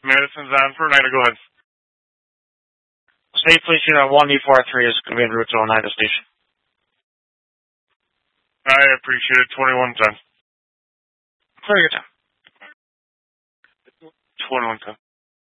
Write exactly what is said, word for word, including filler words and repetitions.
Madison's on for Nina. Go ahead. State Police Unit one D four three is going to be en route to Oneida Station. I appreciate it. twenty-one ten. Clear your time. twenty-one ten.